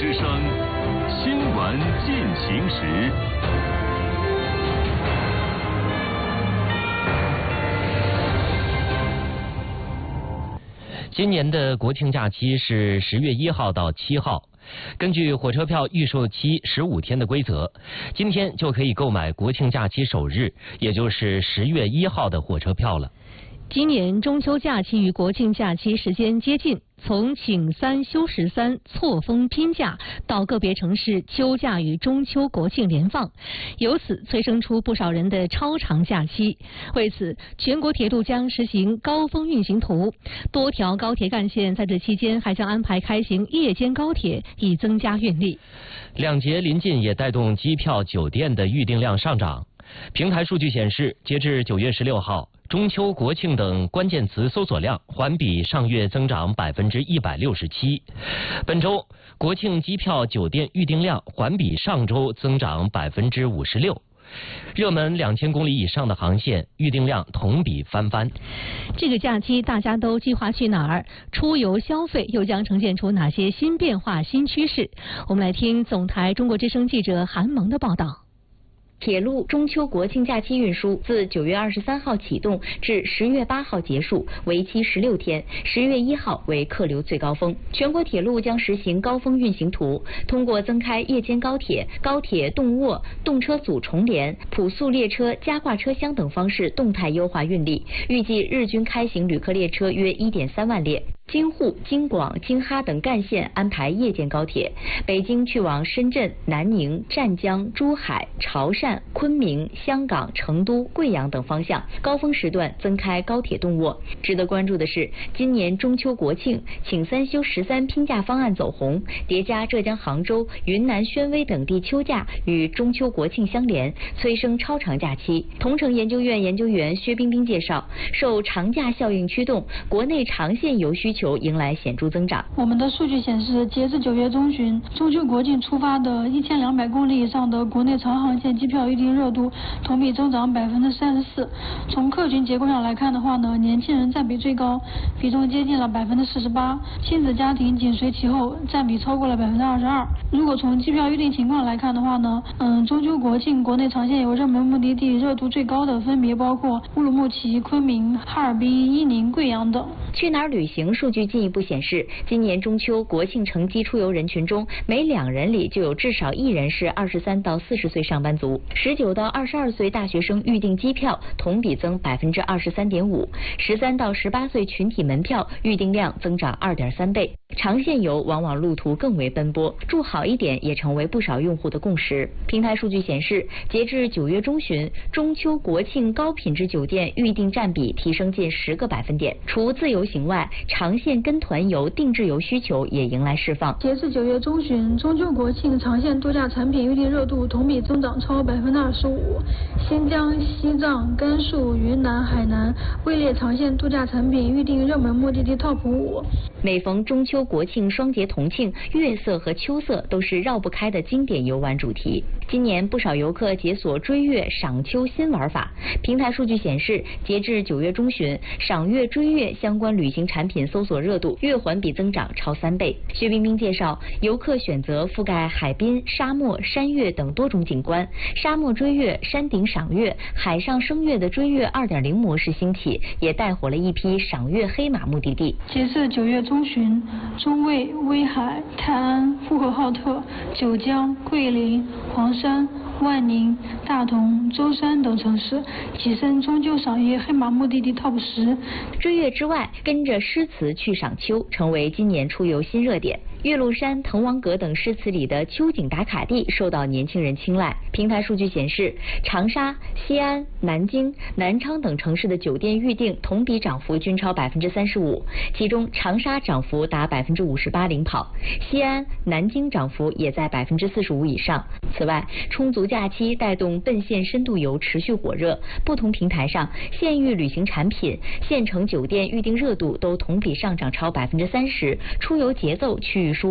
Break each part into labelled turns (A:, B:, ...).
A: 之声，新闻进行时。
B: 今年的国庆假期是10月1号到7号。根据火车票预售期15天的规则，今天就可以购买国庆假期首日，也就是10月1号的火车票了。
C: 今年中秋假期与国庆假期时间接近，从请3休13错峰拼假到个别城市秋假与中秋国庆连放，由此催生出不少人的超长假期。为此，全国铁路将实行高峰运行图，多条高铁干线在这期间还将安排开行夜间高铁，以增加运力。
B: 两节临近也带动机票、酒店的预订量上涨。平台数据显示，截至9月16号，中秋、国庆等关键词搜索量环比上月增长167%。本周国庆机票、酒店预订量环比上周增长56%。热门2000公里以上的航线预订量同比翻番。
C: 这个假期大家都计划去哪儿？出游消费又将呈现出哪些新变化、新趋势？我们来听总台中国之声记者韩萌的报道。
D: 铁路中秋国庆假期运输自9月23号启动至10月8号结束，为期16天，10月1号为客流最高峰。全国铁路将实行高峰运行图，通过增开夜间高铁、高铁动卧、动车组重联、普速列车加挂车厢等方式动态优化运力，预计日均开行旅客列车约1.3万列。京沪、京广、京哈等干线安排夜间高铁，北京去往深圳、南宁、湛江、珠海、潮汕、昆明、香港、成都、贵阳等方向高峰时段增开高铁动卧。值得关注的是，今年中秋国庆请3休13拼假方案走红，叠加浙江杭州、云南宣威等地秋假与中秋国庆相连，催生超长假期。同城研究院研究员薛冰冰介绍，受长假效应驱动，国内长线游需求迎来显著增长。
E: 我们的数据显示，截至9月中旬，中秋国庆出发的1200公里以上的国内长航线机票预订热度同比增长34%。从客群结构上来看的话呢，年轻人占比最高，比重接近了48%，亲子家庭紧随其后，占比超过了22%。如果从机票预订情况来看的话呢，中秋国庆国内长线游热门目的地热度最高的分别包括乌鲁木齐、昆明、哈尔滨、伊宁、贵阳等。
D: 去哪儿旅行数据进一步显示，今年中秋国庆乘机出游人群中，每2人里就有至少1人是23到40岁上班族，19到22岁大学生预订机票同比增23.5%，13到18岁群体门票预订量增长2.3倍。长线游往往路途更为奔波，住好一点也成为不少用户的共识。平台数据显示，截至9月中旬，中秋国庆高品质酒店预订占比提升近10个百分点。除自由行外，长线跟团游、定制游需求也迎来释放。
E: 截至9月中旬，中秋国庆长线度假产品预订热度同比增长超25%，新疆、西藏、甘肃、云南、海南位列长线度假产品预订热门目的地 TOP 5。
D: 每逢中秋国庆双节同庆，月色和秋色都是绕不开的经典游玩主题。今年不少游客解锁追月、赏秋新玩法。平台数据显示，截至9月中旬，赏月、追月相关旅行产品搜索热度月环比增长超3倍。薛冰冰介绍，游客选择覆盖海滨、沙漠、山岳等多种景观，沙漠追月、山顶赏月、海上升月的追月 2.0 模式兴起，也带火了一批赏月黑马目的地。
E: 截至9月中旬，中卫、威海、泰安、呼和浩特、九江、桂林、黄山、万宁、大同、舟山等城市跻身中秋赏月黑马目的地 TOP 10。
D: 追月之外，跟着诗词去赏秋成为今年出游新热点。岳麓山、滕王阁等诗词里的秋景打卡地受到年轻人青睐。平台数据显示，长沙、西安、南京、南昌等城市的酒店预订同比涨幅均超35%，其中长沙涨幅达58%领跑，西安、南京涨幅也在45%以上。此外，充足假期带动奔现深度游持续火热，不同平台上县域旅行产品、县城酒店预订热度都同比上涨超30%，出游节奏趋于舒缓。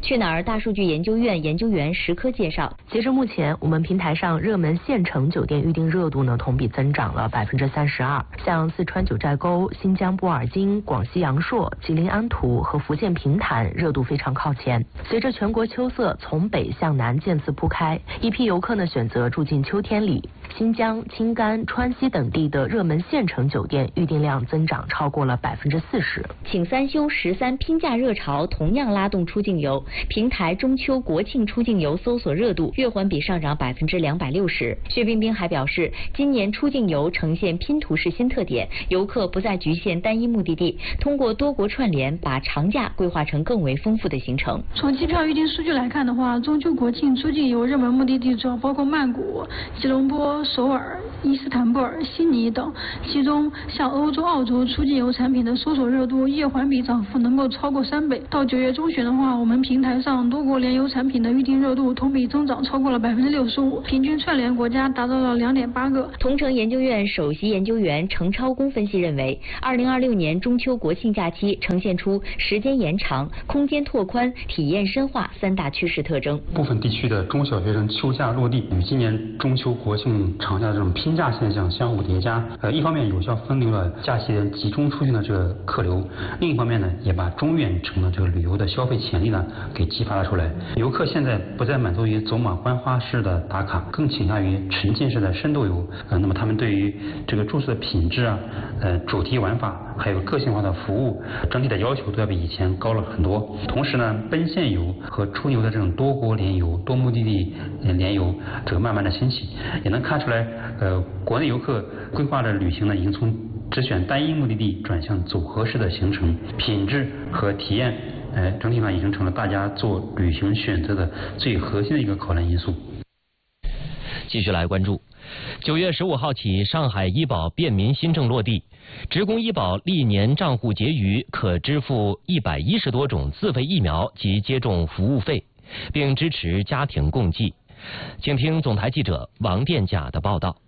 D: 去哪儿大数据研究院研究员石科介绍，
F: 截至目前，我们平台上热门县城酒店预订热度呢同比增长了32%，像四川九寨沟、新疆布尔津、广西阳朔、吉林安图和福建平潭热度非常靠前。随着全国秋色从北向南渐次铺开，一批游客呢选择住进秋天里。新疆、青甘、川西等地的热门县城酒店预订量增长超过了40%。
D: 请3休13拼假热潮同样拉动出境游，平台中秋国庆出境游搜索热度月环比上涨260%。薛冰冰还表示，今年出境游呈现拼图式新特点，游客不再局限单一目的地，通过多国串联，把长假规划成更为丰富的行程。
E: 从机票预订数据来看的话，中秋国庆出境游热门目的地主要包括曼谷、吉隆坡、首尔、伊斯坦布尔、悉尼等，其中像欧洲、澳洲出境游产品的搜索热度月环比涨幅能够超过3倍。到9月中旬的话，我们平台上多国联游产品的预订热度同比增长超过了65%，平均串联国家达到了2.8个。
D: 同城研究院首席研究员程超公分析认为，2026年中秋国庆假期呈现出时间延长、空间拓宽、体验深化3大趋势特征。
G: 部分地区的中小学生休假落地，与今年中秋国庆长假这种拼假现象相互叠加，一方面有效分流了假期人集中出行的这个客流，另一方面呢，也把中远程的这个旅游的消费潜力呢给激发了出来。游客现在不再满足于走马观花式的打卡，更倾向于沉浸式的深度游。那么他们对于这个住宿的品质啊、主题玩法，还有个性化的服务，整体的要求都要比以前高了很多。同时呢，奔现游和出游的这种多国联游、多目的地联游，这个慢慢的兴起，也能看出来，国内游客规划的旅行呢，已经从只选单一目的地转向组合式的行程，品质和体验，整体上已经成了大家做旅行选择的最核心的一个考量因素。
B: 继续来关注，9月15号起，上海医保便民新政落地，职工医保历年账户结余可支付110多种自费疫苗及接种服务费，并支持家庭共济。请听总台记者王殿甲的报道。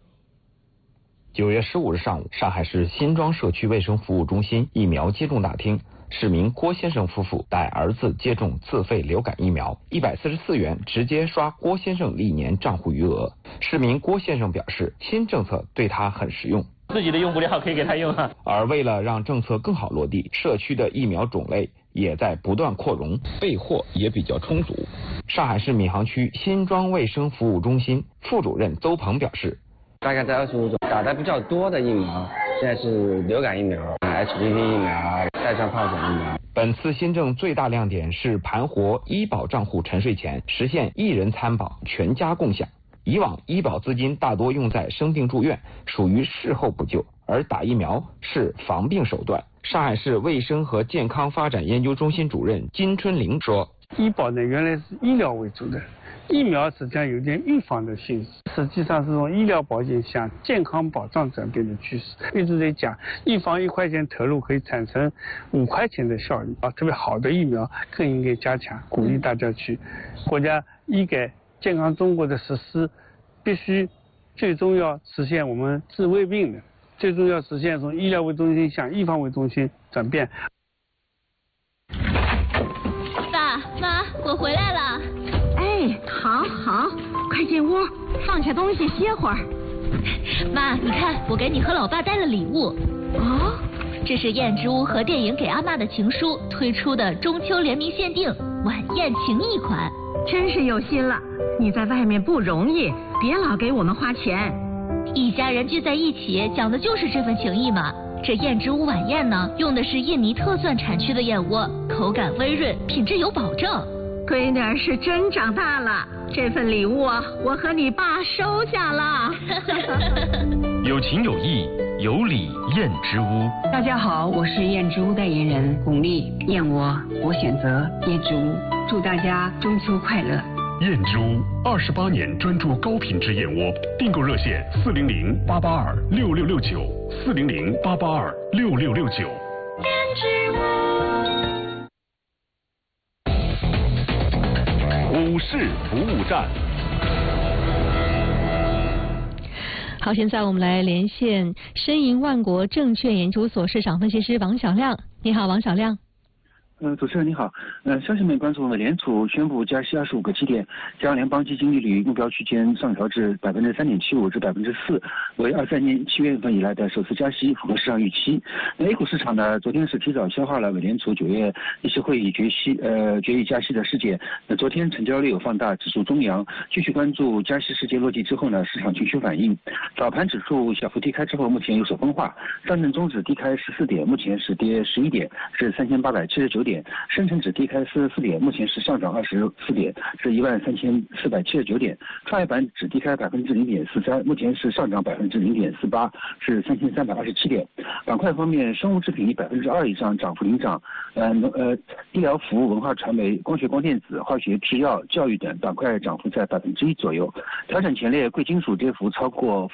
H: 9月15日上午，上海市新庄社区卫生服务中心疫苗接种大厅，市民郭先生夫妇带儿子接种自费流感疫苗，144元直接刷郭先生历年账户余额。市民郭先生表示，新政策对他很实用，
I: 自己的用不了可以给他用啊。
H: 而为了让政策更好落地，社区的疫苗种类也在不断扩容，备货也比较充足。上海市闵行区新庄卫生服务中心副主任邹鹏表示，
J: 大概在25种打的比较多的疫苗，现在是流感疫苗、HPV 疫苗、带状疱疹疫苗。
H: 本次新政最大亮点是盘活医保账户沉睡前，实现1人参保、全家共享。以往医保资金大多用在生病住院，属于事后补救，而打疫苗是防病手段。上海市卫生和健康发展研究中心主任金春玲说，
K: 医保呢原来是医疗为主的，疫苗实际上有点预防的性质，实际上是从医疗保健向健康保障转变的趋势。一直在讲预防1块钱投入可以产生5块钱的效益啊，特别好的疫苗更应该加强，鼓励大家去。国家医改健康中国的实施，必须最终要实现我们治未病的，最终要实现从医疗为中心向预防为中心转变。
L: 爸妈，我回来了。
M: 哎，好，快进屋，放下东西歇会儿。
L: 妈，你看，我给你和老爸带了礼物。
M: 哦，
L: 这是燕之屋和电影《给阿妈的情书》推出的中秋联名限定晚宴情谊款。
M: 真是有心了，你在外面不容易，别老给我们花钱。
L: 一家人聚在一起，讲的就是这份情谊嘛。这燕之屋晚宴呢，用的是印尼特蒜产区的燕窝，口感微润，品质有保证。
M: 闺女是真长大了，这份礼物啊，我和你爸收下了。
A: 有情有义，有礼燕之屋。
N: 大家好，我是燕之屋代言人巩俐，燕窝我选择燕之屋，祝大家中秋快乐。
O: 燕之屋28年专注高品质燕窝，订购热线400-882-6669，400-882-6669。
L: 燕之屋。
O: 股市服务站。
C: 好，现在我们来连线申银万国证券研究所市场分析师王小亮。你好，王小亮。
P: 主持人你好，消息面关注美联储宣布加息25个基点，将联邦基金利率目标区间上调至3.75%至4%，为23年7月份以来的首次加息，符合市场预期。A 股市场呢，昨天是提早消化了美联储9月议息会议决议加息的事件。昨天成交略有放大，指数中阳。继续关注加息事件落地之后呢，市场情绪反应。早盘指数小幅低开之后，目前有所分化，上证综指低开14点，目前是跌11点，是3879点。深成指低开44点，目前是上涨24点，是13479点。创业板指低开0.43%，目前是上涨0.48%，是3327点。板块方面，生物制品以2%以上涨幅领涨，医疗服务、文化传媒、光学光电子、化学制药、教育等板块涨幅在1%左右。调整前列贵金属跌幅超过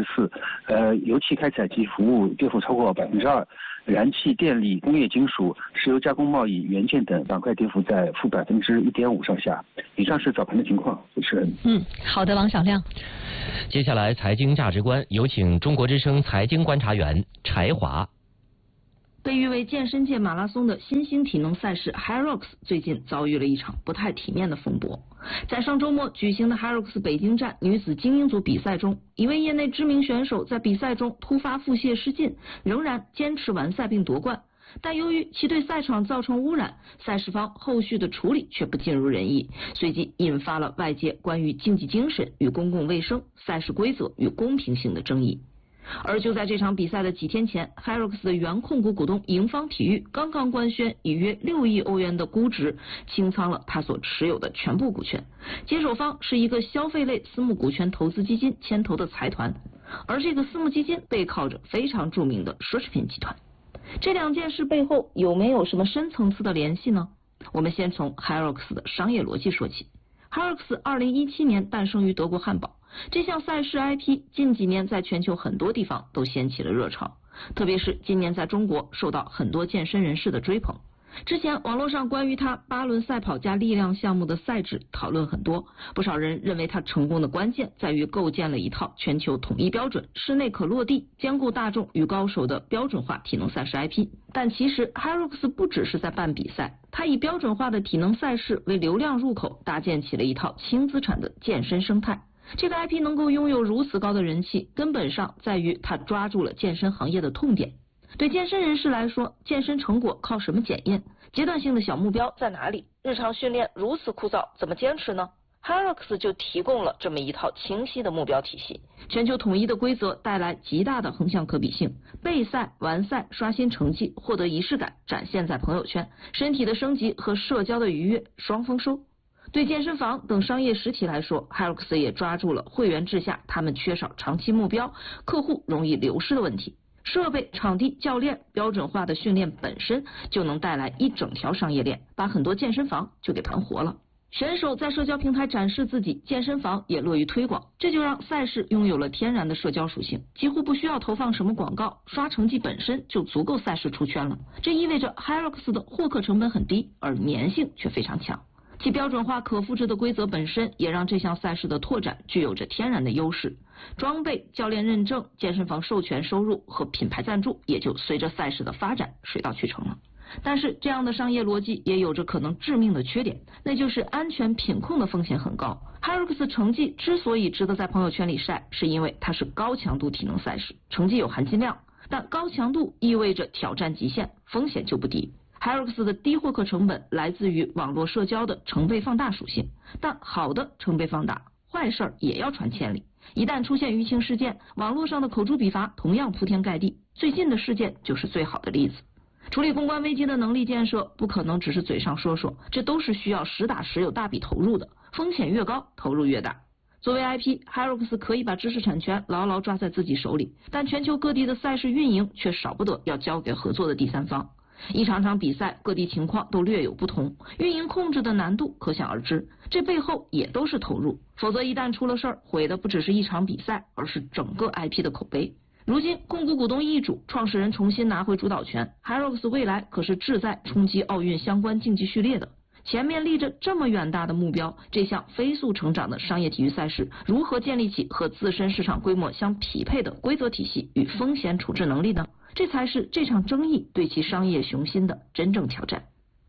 P: -4%，油气开采及服务跌幅超过2%。燃气、电力、工业金属、石油加工贸易、元件等板块跌幅在-1.5%上下。以上是早盘的情况，主持人。
C: 好的，王小亮。
B: 接下来财经价值观，有请中国之声财经观察员柴华。
Q: 被誉为健身界马拉松的新兴体能赛事 HYROX 最近遭遇了一场不太体面的风波。在上周末举行的 HYROX 北京站女子精英组比赛中，一位业内知名选手在比赛中突发腹泻失禁，仍然坚持完赛并夺冠。但由于其对赛场造成污染，赛事方后续的处理却不尽如人意，随即引发了外界关于竞技精神与公共卫生、赛事规则与公平性的争议。而就在这场比赛的几天前 ，HYROX 的原控股股东盈方体育刚刚官宣以约6亿欧元的估值清仓了他所持有的全部股权，接手方是一个消费类私募股权投资基金牵头的财团，而这个私募基金背靠着非常著名的奢侈品集团。这两件事背后有没有什么深层次的联系呢？我们先从 HYROX 的商业逻辑说起。HYROX 2017年诞生于德国汉堡，这项赛事 IP 近几年在全球很多地方都掀起了热潮，特别是今年在中国受到很多健身人士的追捧。之前网络上关于他8轮赛跑加力量项目的赛制讨论很多，不少人认为他成功的关键在于构建了一套全球统一标准、室内可落地、兼顾大众与高手的标准化体能赛事 IP。但其实 HYROX 不只是在办比赛，他以标准化的体能赛事为流量入口，搭建起了一套轻资产的健身生态。这个 IP 能够拥有如此高的人气，根本上在于他抓住了健身行业的痛点。对健身人士来说，健身成果靠什么检验？阶段性的小目标在哪里？日常训练如此枯燥，怎么坚持呢？ HYROX 就提供了这么一套清晰的目标体系，全球统一的规则带来极大的横向可比性，备赛、完赛、刷新成绩、获得仪式感，展现在朋友圈，身体的升级和社交的愉悦双丰收。对健身房等商业实体来说， HYROX 也抓住了会员制下他们缺少长期目标、客户容易流失的问题。设备、场地、教练，标准化的训练本身就能带来一整条商业链，把很多健身房就给盘活了。选手在社交平台展示自己，健身房也乐于推广，这就让赛事拥有了天然的社交属性，几乎不需要投放什么广告，刷成绩本身就足够赛事出圈了。这意味着 HYROX 的获客成本很低，而粘性却非常强。其标准化可复制的规则本身也让这项赛事的拓展具有着天然的优势，装备、教练认证、健身房授权收入和品牌赞助也就随着赛事的发展水到渠成了。但是这样的商业逻辑也有着可能致命的缺点，那就是安全品控的风险很高。HYROX 成绩之所以值得在朋友圈里晒，是因为它是高强度体能赛事，成绩有含金量，但高强度意味着挑战极限，风险就不低。HYROX 的低获客成本来自于网络社交的成倍放大属性，但好的成倍放大，坏事也要传千里。一旦出现舆情事件，网络上的口诛笔伐同样铺天盖地，最近的事件就是最好的例子。处理公关危机的能力建设不可能只是嘴上说说，这都是需要实打实有大笔投入的，风险越高，投入越大。作为 IP， HYROX 可以把知识产权牢牢抓在自己手里，但全球各地的赛事运营却少不得要交给合作的第三方。一场场比赛，各地情况都略有不同，运营控制的难度可想而知，这背后也都是投入，否则一旦出了事儿，毁的不只是一场比赛，而是整个 IP 的口碑。如今控股股东易主，创始人重新拿回主导权， HYROX 未来可是志在冲击奥运相关竞技序列的，前面立着这么远大的目标，这项飞速成长的商业体育赛事如何建立起和自身市场规模相匹配的规则体系与风险处置能力呢？这才是这场争议对其商业雄心的真正挑战。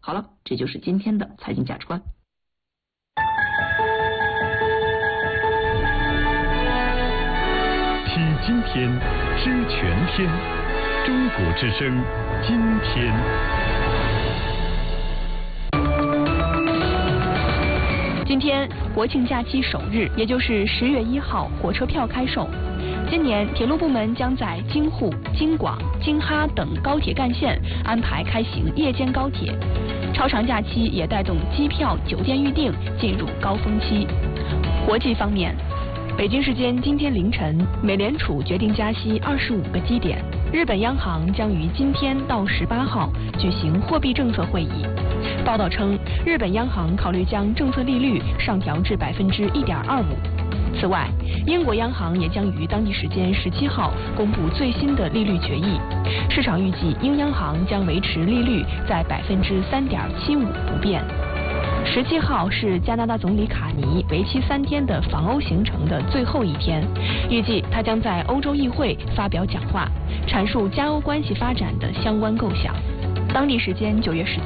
Q: 好了，这就是今天的财经价值观。
O: 体今天，知全天。中国之声，今天。
R: 今天国庆假期首日，也就是10月1号，火车票开售。今年铁路部门将在京沪、京广、京哈等高铁干线安排开行夜间高铁，超长假期也带动机票、酒店预订进入高峰期。国际方面，北京时间今天凌晨，美联储决定加息25个基点，日本央行将于今天到18号举行货币政策会议。报道称，日本央行考虑将政策利率上调至1.25%。此外，英国央行也将于当地时间17号公布最新的利率决议。市场预计，英央行将维持利率在3.75%不变。17号是加拿大总理卡尼为期3天的访欧行程的最后一天，预计他将在欧洲议会发表讲话，阐述加欧关系发展的相关构想。当地时间9月19